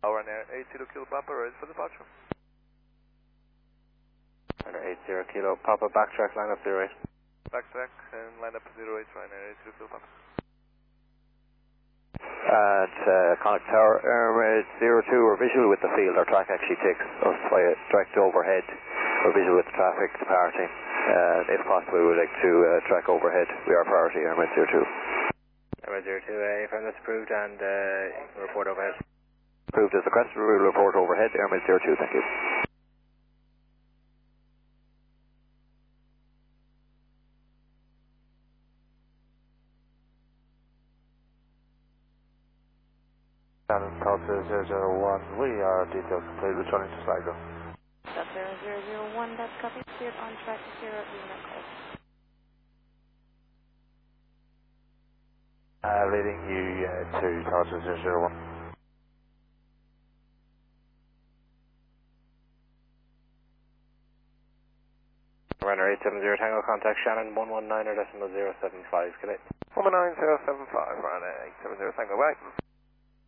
Ryanair 80 Kilo Papa, ready for departure. Ryanair 80 Kilo Papa, backtrack, line up 08. Backtrack and line up 08, Ryanair 80 Kilo Papa. At Connacht Tower, Emirates 02, we're visual with the field. Our track actually takes us via direct overhead. We're visual with the traffic departing. If possible, we would like to track overhead. We are priority, Emirates 02. Emirates 02, if that's approved and report overhead. Approved as requested, we will report overhead, Emirates 02, thank you. Shannon, Delta 001, we are details complete, returning to Sligo. Delta 001, that's copy, cleared on track 0, unit call. Leading you to Delta 001. Runner 870 Tango, contact Shannon 119.075, good day. 119.075, Ryanair 870 Tango, right.